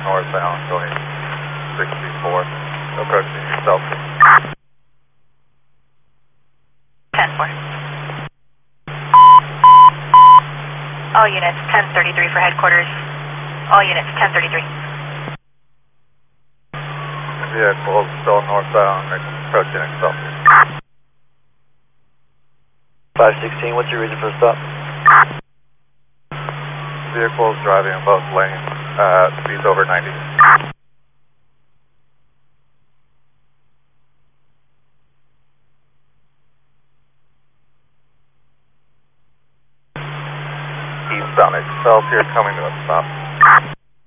northbound going 64, approaching yourself. 10-4. All units, 1033 for headquarters. All units, 1033. Vehicle still northbound, approaching Excelsior. 516, what's your reason for the stop? Vehicles driving in both lanes at speeds over 90. Eastbound Excelsior coming to a stop.